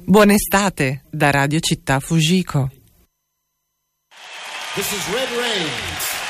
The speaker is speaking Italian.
Buona estate da Radio Città Fujiko. This is Red Rain.